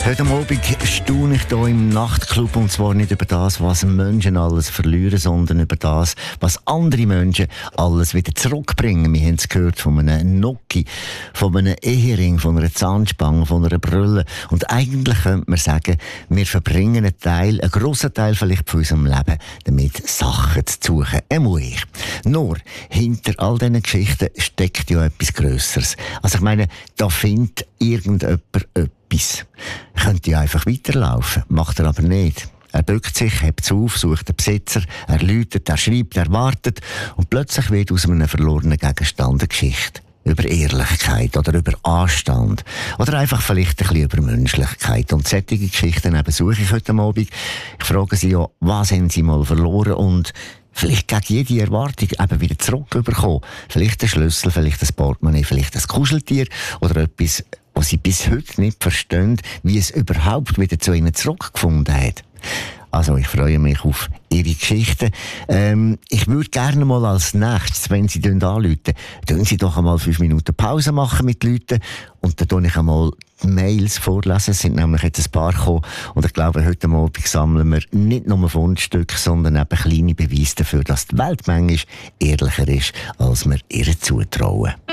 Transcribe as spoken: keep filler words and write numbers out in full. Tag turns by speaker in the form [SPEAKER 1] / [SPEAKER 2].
[SPEAKER 1] Heute Abend staune ich hier im Nachtclub, und zwar nicht über das, was Menschen alles verlieren, sondern über das, was andere Menschen alles wieder zurückbringen. Wir haben es gehört von einem Noki, von einem Ehering, von einer Zahnspange, von einer Brille. Und eigentlich könnte man sagen, wir verbringen einen Teil, einen grossen Teil vielleicht von unserem Leben damit, Sachen zu suchen. Einmal ich. Nur, hinter all diesen Geschichten steckt ja etwas Grösseres. Also ich meine, da findet irgendjemand etwas. Könnte ja einfach weiterlaufen, macht er aber nicht. Er bückt sich, hebt es auf, sucht den Besitzer, er läutet, er schreibt, er wartet und plötzlich wird aus einem verlorenen Gegenstand eine Geschichte. Über Ehrlichkeit oder über Anstand oder einfach vielleicht ein bisschen über Menschlichkeit. Und solche Geschichten eben suche ich heute Abend. Ich frage Sie ja, was haben Sie mal verloren und vielleicht gegen jede Erwartung eben wieder zurückbekommen. Vielleicht ein Schlüssel, vielleicht ein Portemonnaie, vielleicht ein Kuscheltier oder etwas, was Sie bis heute nicht verstehen, wie es überhaupt wieder zu Ihnen zurückgefunden hat. Also, ich freue mich auf Ihre Geschichten. Ähm, ich würde gerne mal als nächstes, wenn Sie anrufen, tun Sie doch einmal fünf Minuten Pause machen mit Leuten und dann tue ich einmal die Mails vorlesen. Es sind nämlich jetzt ein paar gekommen und ich glaube, heute Abend sammeln wir nicht nur Fundstücke, sondern eben kleine Beweise dafür, dass die Welt manchmal ehrlicher ist, als wir ihr zutrauen.